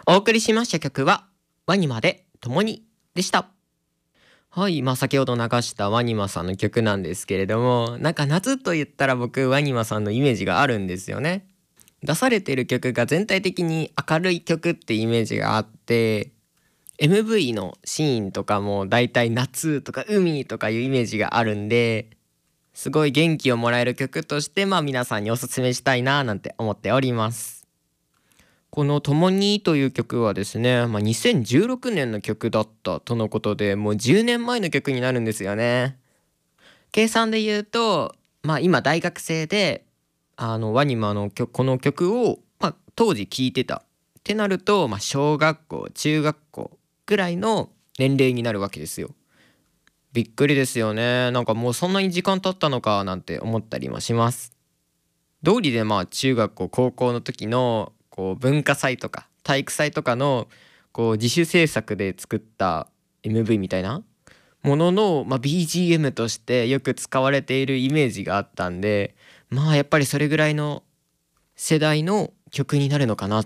お送りしました曲はワニマで共にでした。はい、先ほど流したワニマさんの曲なんですけれども、なんか夏と言ったら僕ワニマさんのイメージがあるんですよね。出されてる曲が全体的に明るい曲ってイメージがあって、MV のシーンとかもだいたい夏とか海とかいうイメージがあるんで、すごい元気をもらえる曲として皆さんにおすすめしたいななんて思っております。この「共に」という曲はですね、2016年の曲だったとのことで、もう10年前の曲になるんですよね。計算で言うと、今大学生でワニマのこの曲を、当時聴いてたってなると、小学校中学校ぐらいの年齢になるわけですよ。びっくりですよね。なんかもうそんなに時間経ったのかなんて思ったりもします。道理で中学校高校の時の文化祭とか体育祭とかの自主制作で作った MV みたいなものの、BGM としてよく使われているイメージがあったんで、やっぱりそれぐらいの世代の曲になるのかなっ